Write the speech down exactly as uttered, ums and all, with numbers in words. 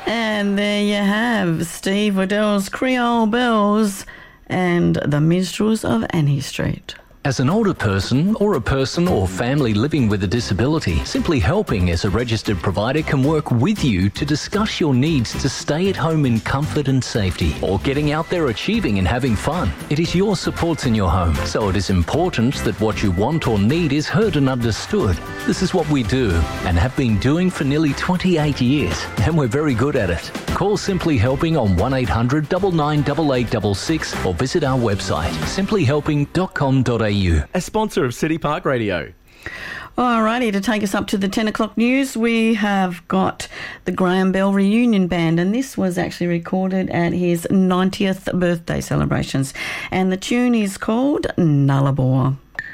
And there you have Steve Waddell's Creole Bells and the Minstrels of Annie Street. As an older person or a person or family living with a disability, Simply Helping as a registered provider can work with you to discuss your needs to stay at home in comfort and safety, or getting out there achieving and having fun. It is your supports in your home, so it is important that what you want or need is heard and understood. This is what we do and have been doing for nearly twenty-eight years, and we're very good at it. Call Simply Helping on one eight hundred nine nine eight eight six six or visit our website simply helping dot com dot a u. A sponsor of City Park Radio. Alrighty, to take us up to the ten o'clock news, we have got the Graham Bell Reunion Band, and this was actually recorded at his ninetieth birthday celebrations. And the tune is called Nullarbor.